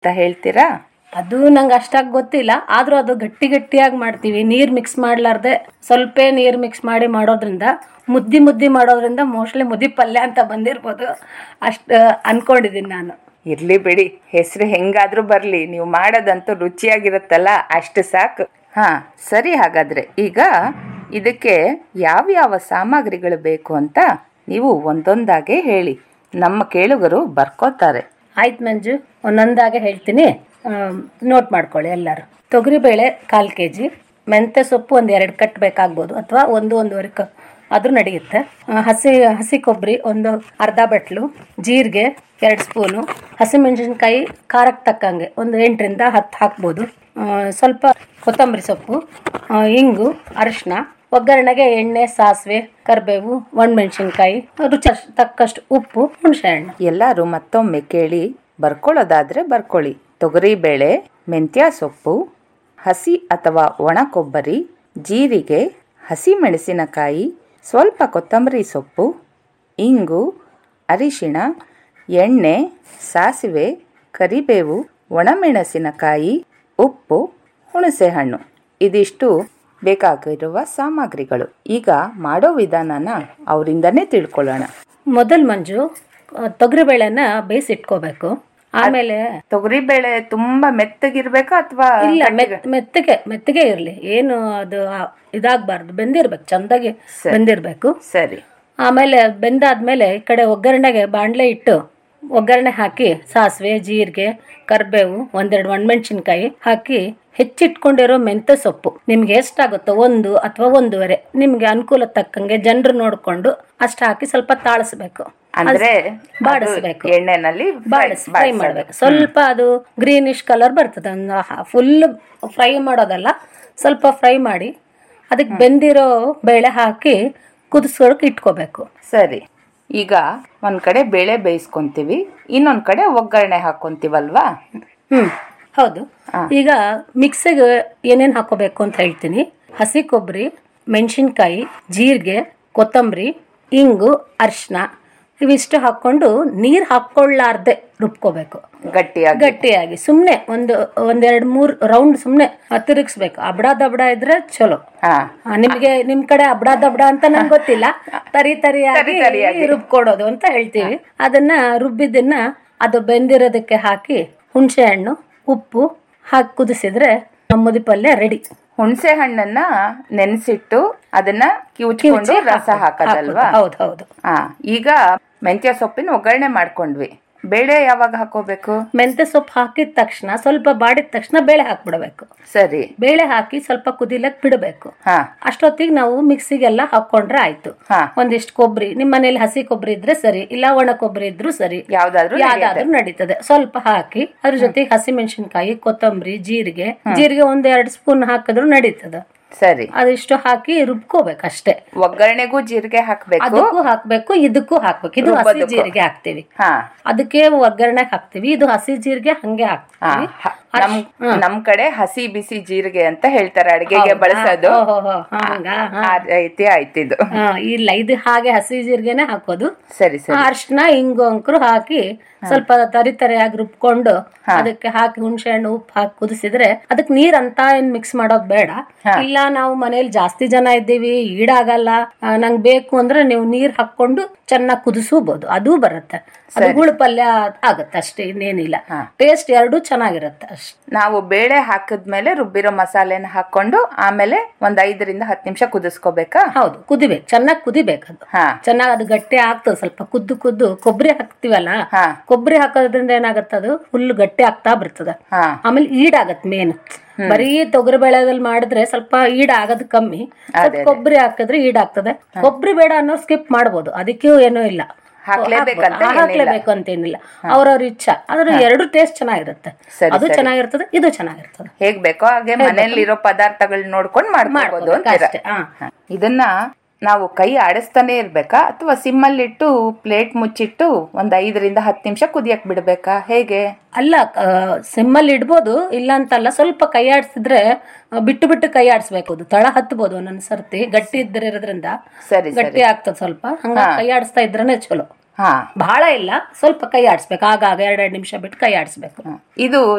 ಅಂತ ಹೇಳ್ತೀರಾ? ಅದು ನಂಗೆ ಅಷ್ಟಾಗಿ ಗೊತ್ತಿಲ್ಲ, ಆದ್ರೂ ಅದು ಗಟ್ಟಿ ಗಟ್ಟಿಯಾಗಿ ಮಾಡ್ತೀವಿ. ನೀರು ಮಿಕ್ಸ್ ಮಾಡ್ಲಾರ್ದೆ ಸ್ವಲ್ಪ ನೀರು ಮಿಕ್ಸ್ ಮಾಡಿ ಮಾಡೋದ್ರಿಂದ, ಮುದ್ದಿ ಮಾಡೋದ್ರಿಂದ ಮೋಸ್ಟ್ಲಿ ಮುದ್ದಿ ಪಲ್ಯ ಅಂತ ಬಂದಿರ್ಬೋದು, ಅಷ್ಟು ಅನ್ಕೊಂಡಿದ್ದೀನಿ ನಾನು. ಇರ್ಲಿ ಬಿಡಿ, ಹೆಸರು ಹೆಂಗಾದ್ರೂ ಬರ್ಲಿ, ನೀವು ಮಾಡೋದಂತೂ ರುಚಿಯಾಗಿರುತ್ತಲ್ಲ, ಅಷ್ಟು ಸಾಕು. ಹಾ ಸರಿ, ಹಾಗಾದ್ರೆ ಈಗ ಇದಕ್ಕೆ ಯಾವ ಸಾಮಗ್ರಿಗಳು ಬೇಕು ಅಂತ ನೀವು ಒಂದೊಂದಾಗೆ ಹೇಳಿ, ನಮ್ಮ ಕೇಳುಗರು ಬರ್ಕೋತಾರೆ. ಆಯ್ತು ಮಂಜು, ಒಂದೊಂದಾಗೆ ಹೇಳ್ತೀನಿ, ನೋಟ್ ಮಾಡ್ಕೊಳ್ಳಿ ಎಲ್ಲರೂ. ತೊಗರಿಬೇಳೆ 1/4 kg, ಮೆಂತ್ಯ ಸೊಪ್ಪು 1-2 ಕಟ್ ಬೇಕಾಗ್ಬೋದು, ಅಥವಾ 1-1.5 ಕಪ್ ಆದ್ರೂ ನಡೆಯುತ್ತೆ. ಹಸಿ ಕೊಬ್ಬರಿ ಒಂದು ಅರ್ಧ ಬಟ್ಲು, ಜೀರಿಗೆ 2 ಸ್ಪೂನು, ಹಸಿಮೆಣಸಿನ್ಕಾಯಿ ಖಾರಕ್ಕೆ ತಕ್ಕಂಗೆ ಒಂದು 8ರಿಂದ 10 ಹಾಕ್ಬೋದು, ಸ್ವಲ್ಪ ಕೊತ್ತಂಬರಿ ಸೊಪ್ಪು, ಇಂಗು, ಅರಿಶಿನ, ಒಗ್ಗರಣೆಗೆ ಎಣ್ಣೆ, ಸಾಸಿವೆ, ಕರಿಬೇವು, ಒಣಮೆಣಸಿನ್ಕಾಯಿ, ರುಚಿ ತಕ್ಕಷ್ಟು ಉಪ್ಪು, ಹುಣಸೆಹಣ್ಣು. ಎಲ್ಲರೂ ಮತ್ತೊಮ್ಮೆ ಕೇಳಿ, ಬರ್ಕೊಳ್ಳೋದಾದ್ರೆ ಬರ್ಕೊಳ್ಳಿ. ತೊಗರಿಬೇಳೆ, ಮೆಂತ್ಯ ಸೊಪ್ಪು, ಹಸಿ ಅಥವಾ ಒಣ ಕೊಬ್ಬರಿ, ಜೀರಿಗೆ, ಹಸಿ ಮೆಣಸಿನಕಾಯಿ, ಸ್ವಲ್ಪ ಕೊತ್ತಂಬರಿ ಸೊಪ್ಪು, ಇಂಗು, ಅರಿಶಿಣ, ಎಣ್ಣೆ, ಸಾಸಿವೆ, ಕರಿಬೇವು, ಒಣಮೆಣಸಿನಕಾಯಿ, ಉಪ್ಪು, ಹುಣಸೆಹಣ್ಣು. ಇದಿಷ್ಟು ಬೇಕಾಗಿರುವ ಸಾಮಗ್ರಿಗಳು. ಈಗ ಮಾಡೋ ವಿಧಾನನ ಅವರಿಂದನೇ ತಿಳ್ಕೊಳ್ಳೋಣ. ಮೊದಲು ಮಂಜು, ತೊಗರಿಬೇಳೆನ ಬೇಯಿಸಿಟ್ಕೋಬೇಕು. ಆಮೇಲೆ ತೊಗರಿಬೇಳೆ ತುಂಬಾ ಮೆತ್ತಗಿರ್ಬೇಕಾ ಅಥವಾ? ಇಲ್ಲ, ಮೆತ್ತಗೆ ಇರ್ಲಿ, ಏನು ಅದು ಇದಾಗಬಾರ್ದು, ಬೆಂದಿರ್ಬೇಕು, ಚಂದಾಗಿ ಬೆಂದಿರ್ಬೇಕು. ಸರಿ. ಆಮೇಲೆ ಬೆಂದಾದ್ಮೇಲೆ ಈ ಕಡೆ ಒಗ್ಗರಣೆಗೆ ಬಾಣಲೆ ಇಟ್ಟು ಒಗ್ಗರಣೆ ಹಾಕಿ ಸಾಸಿವೆ, ಜೀರಿಗೆ, ಕರಿಬೇವು, 1-2 ಒಣಮೆಣಸಿನ್ಕಾಯಿ ಹಾಕಿ ಹೆಚ್ಚಿಟ್ಕೊಂಡಿರೋ ಮೆಂತ್ಯ ಸೊಪ್ಪು ನಿಮ್ಗೆ ಎಷ್ಟಾಗುತ್ತೋ 1 ಅಥವಾ 1.5, ನಿಮ್ಗೆ ಅನುಕೂಲ ತಕ್ಕಂಗೆ ಜನರು ನೋಡ್ಕೊಂಡು ಅಷ್ಟು ಹಾಕಿ ಸ್ವಲ್ಪ ತಾಳಿಸ್ಬೇಕು, ಅಂದ್ರೆ ಬಾಡಿಸ್ಬೇಕು, ಎಣ್ಣೆನಲ್ಲಿ ಫ್ರೈ ಮಾಡ್ಬೇಕು. ಸ್ವಲ್ಪ ಅದು ಗ್ರೀನಿಶ್ ಕಲರ್ ಬರ್ತದೆ, ಫುಲ್ ಫ್ರೈ ಮಾಡೋದಲ್ಲ, ಸ್ವಲ್ಪ ಫ್ರೈ ಮಾಡಿ ಅದಕ್ಕೆ ಬೆಂದಿರೋ ಬೇಳೆ ಹಾಕಿ ಕುದಿಸೋಕೆ ಇಟ್ಕೋಬೇಕು. ಸರಿ. ಈಗ ಒಂದ್ ಕಡೆ ಬೇಳೆ ಬೇಯಿಸ್ಕೊಂತೀವಿ, ಇನ್ನೊಂದ್ ಕಡೆ ಒಗ್ಗರಣೆ ಹಾಕೊಂತೀವಲ್ವಾ? ಹೌದು. ಈಗ ಮಿಕ್ಸಿಗೆ ಏನೇನು ಹಾಕೋಬೇಕು ಅಂತ ಹೇಳ್ತೀನಿ. ಹಸಿ ಕೊಬ್ಬರಿ, ಮೆಣಸಿನ್ಕಾಯಿ, ಜೀರಿಗೆ, ಕೊತ್ತಂಬರಿ, ಇಂಗು, ಅರಿಶಿನ ಇವಿಷ್ಟು ಹಾಕೊಂಡು ನೀರು ಹಾಕೊಳ್ಳಾರ್ದೆ ರುಬ್ಕೋಬೇಕು ಗಟ್ಟಿಯಾಗಿ. ಸುಮ್ನೆ ಒಂದು 2-3 ರೌಂಡ್ ಸುಮ್ನೆ ತಿರುಗಿಸ್ಬೇಕು. ಅಬಡ ದಬಡ ಇದ್ರೆ ಚಲೋ. ನಿಮ್ ಕಡೆ ಅಬಡ ದಬಡ ಅಂತ ನಂಗೆ ಗೊತ್ತಿಲ್ಲ, ತರಿಯಾಗಿ ರುಬ್ಕೊಡೋದು ಅಂತ ಹೇಳ್ತೀವಿ. ಅದನ್ನ ರುಬ್ಬಿದ್ದನ್ನ ಅದು ಬೆಂದಿರೋದಕ್ಕೆ ಹಾಕಿ ಹುಣಸೆ ಹಣ್ಣು, ಉಪ್ಪು ಹಾಕಿ ಕುದಿಸಿದ್ರೆ ಮುದ್ದೆ ಪಲ್ಯ ರೆಡಿ. ಹುಣಸೆ ಹಣ್ಣನ್ನ ನೆನೆಸಿಟ್ಟು ಅದನ್ನ ಕಿವುಚ್ಕೊಂಡು ರಸ ಹಾಕೋದಲ್ವಾ? ಹೌದು. ಈಗ ಮೆಂತ್ಯ ಸೊಪ್ಪಿನ ಒಗ್ಗರಣೆ ಮಾಡ್ಕೊಂಡ್ವಿ, ಬೇಳೆ ಯಾವಾಗ ಹಾಕೋಬೇಕು? ಮೆಂತ್ಯ ಸೊಪ್ಪು ಹಾಕಿದ ತಕ್ಷಣ, ಸ್ವಲ್ಪ ಬಾಡಿದ ತಕ್ಷಣ ಬೇಳೆ ಹಾಕ್ಬಿಡ್ಬೇಕು. ಸರಿ. ಬೇಳೆ ಹಾಕಿ ಸ್ವಲ್ಪ ಕುದಿಲಕ್ ಬಿಡಬೇಕು. ಅಷ್ಟೊತ್ತಿಗೆ ನಾವು ಮಿಕ್ಸಿಗೆಲ್ಲ ಹಾಕೊಂಡ್ರೆ ಆಯ್ತು. ಒಂದಿಷ್ಟು ಕೊಬ್ಬರಿ, ನಿಮ್ ಮನೇಲಿ ಹಸಿ ಕೊಬ್ಬರಿ ಇದ್ರೆ ಸರಿ, ಇಲ್ಲ ಒಣ ಕೊಬ್ಬರಿ ಇದ್ರು ಸರಿ, ಯಾವ್ದಾದ್ರು ನಡೀತದೆ. ಸ್ವಲ್ಪ ಹಾಕಿ ಅದ್ರ ಜೊತೆಗೆ ಹಸಿ ಮೆಣಸಿನ್ಕಾಯಿ, ಕೊತ್ತಂಬರಿ, ಜೀರಿಗೆ 1-2 ಸ್ಪೂನ್ ಹಾಕಿದ್ರು ನಡೀತದೆ. ಸರಿ. ಅದಿಷ್ಟು ಹಾಕಿ ರುಬ್ಕೋಬೇಕು ಅಷ್ಟೇ. ಒಗ್ಗರಣೆಗೂ ಜೀರಿಗೆ ಹಾಕ್ಬೇಕು, ಅದಕ್ಕೂ ಹಾಕ್ಬೇಕು, ಇದಕ್ಕೂ ಹಾಕ್ಬೇಕು. ಇದು ಹಸಿ ಜೀರಿಗೆ ಹಾಕ್ತಿವಿ, ಅದಕ್ಕೆ ಒಗ್ಗರಣೆ ಹಾಕ್ತಿವಿ. ಇದು ಹಸಿ ಜೀರಿಗೆ ಹಂಗೆ ಹಾಕ್ತಿವಿ. ನಮ್ ಕಡೆ ಹಸಿ ಬಿಸಿ ಜೀರಿಗೆ ಅಂತ ಹೇಳ್ತಾರೆ ಅಡಿಗೆಗೆ ಬಳಸೋದು. ಆಯ್ತಿದು. ಇಲ್ಲ, ಇದು ಹಾಗೆ ಹಸಿ ಜೀರಿಗೆನೆ ಹಾಕೋದು. ಸರಿ. ಅರ್ಶಿನ, ಇಂಗು, ಅಂಕರು ಹಾಕಿ ಸ್ವಲ್ಪ ತರಿಯಾಗಿ ರುಬ್ಕೊಂಡು ಅದಕ್ಕೆ ಹಾಕಿ ಹುಣಸೆ ಹಣ್ಣು, ಉಪ್ಪು ಹಾಕಿ ಕುದಿಸಿದ್ರೆ ಅದಕ್ಕೆ ನೀರ್ ಅಂತ ಏನ್ ಮಿಕ್ಸ್ ಮಾಡೋದ್ ಬೇಡ. ಇಲ್ಲ ನಾವು ಮನೇಲಿ ಜಾಸ್ತಿ ಜನ ಇದ್ದೀವಿ, ಈಡಾಗಲ್ಲ, ನಂಗೆ ಬೇಕು ಅಂದ್ರೆ ನೀವು ನೀರ್ ಹಾಕೊಂಡು ಚೆನ್ನಾಗಿ ಕುದಿಸಬಹುದು, ಅದು ಬರುತ್ತೆ. ಅದು ಹುಳು ಪಲ್ಯ ಆಗುತ್ತೆ ಅಷ್ಟೇ, ಇನ್ನೇನಿಲ್ಲ. ಟೇಸ್ಟ್ ಎರಡೂ ಚೆನ್ನಾಗಿರುತ್ತೆ ಅಷ್ಟೇ. ನಾವು ಬೇಳೆ ಹಾಕಿದ್ಮೇಲೆ ರುಬ್ಬಿರೋ ಮಸಾಲೆನ ಹಾಕೊಂಡು ಆಮೇಲೆ 5-10 ನಿಮಿಷ ಕುದಿಸ್ಕೋಬೇಕಾ? ಹೌದು, ಕುದಿಬೇಕು, ಚೆನ್ನಾಗಿ ಕುದಿಬೇಕು. ಅದು ಚೆನ್ನಾಗಿ ಅದು ಗಟ್ಟಿ ಆಗ್ತದೆ. ಸ್ವಲ್ಪ ಕುದ್ದು ಕೊಬ್ಬರಿ ಹಾಕ್ತಿವಲ್ಲ, ಕೊಬ್ಬರಿ ಹಾಕೋದ್ರಿಂದ ಏನಾಗತ್ತೆ, ಅದು ಫುಲ್ ಗಟ್ಟಿ ಆಗ್ತಾ ಬರ್ತದೆ. ಆಮೇಲೆ ಈಡಾಗತ್ತೆ. ಮೇನ್ ಬರೀ ತೊಗರಿ ಬೇಳೆದಲ್ಲಿ ಮಾಡಿದ್ರೆ ಸ್ವಲ್ಪ ಈಡಾಗದು ಕಮ್ಮಿ, ಕೊಬ್ಬರಿ ಹಾಕಿದ್ರೆ ಈಡಾಗ್ತದೆ. ಕೊಬ್ಬರಿ ಬೇಡ ಅನ್ನೋ ಸ್ಕಿಪ್ ಮಾಡ್ಬೋದು, ಅದಕ್ಕೂ ಏನೂ ಇಲ್ಲ, ಹಾಕ್ಲೇಬೇಕು ಅಂತೇನಿಲ್ಲ, ಅವ್ರವ್ರ ಇಚ್ಛಾ. ಆದ್ರೆ ಎರಡು ಟೇಸ್ಟ್ ಚೆನ್ನಾಗಿರುತ್ತೆ, ಅದು ಚೆನ್ನಾಗಿರ್ತದೆ, ಇದು ಚೆನ್ನಾಗಿರ್ತದೆ. ಹೇಗ್ ಬೇಕೋ ಹಾಗೆ ಮನೆಯಲ್ಲಿರೋ ಪದಾರ್ಥಗಳನ್ನ ನೋಡ್ಕೊಂಡು ಮಾಡ್ಬೋದು ಅಷ್ಟೇ. ಇದನ್ನ ನಾವು ಕೈ ಆಡಿಸ್ತಾನೆ ಇರ್ಬೇಕಾ ಅಥವಾ ಸಿಮ್ಮಲ್ಲಿಟ್ಟು ಪ್ಲೇಟ್ ಮುಚ್ಚಿಟ್ಟು 5-10 ನಿಮಿಷ ಕುದಿಯಕ್ ಬಿಡ್ಬೇಕಾ, ಹೇಗೆ? ಅಲ್ಲ, ಸಿಮ್ಮಲ್ಲಿ ಇಡ್ಬೋದು, ಇಲ್ಲ ಅಂತಲ್ಲ. ಸ್ವಲ್ಪ ಕೈ ಆಡಿಸಿದ್ರೆ ಬಿಟ್ಟು ಕೈ ಆಡಿಸ್ಬೇಕು, ಅದು ತಳ ಹತ್ಬೋದು ಒಂದೊಂದ್ ಸರ್ತಿ. ಗಟ್ಟಿ ಇದ್ದಿರೋದ್ರಿಂದ ಗಟ್ಟಿ ಆಗ್ತದೆ ಸ್ವಲ್ಪ, ಹಂಗ ಕೈ ಆಡಿಸ್ತಾ ಇದ್ರೇನೆ ಚಲೋ. ಹಾ ಬಹಳ ಇಲ್ಲ, ಸ್ವಲ್ಪ ಕೈ ಆಡಿಸ್ಬೇಕು, ಆಗಾಗ 2 ನಿಮಿಷ ಬಿಟ್ಟು ಕೈ ಆಡಿಸ್ಬೇಕು. ಇದು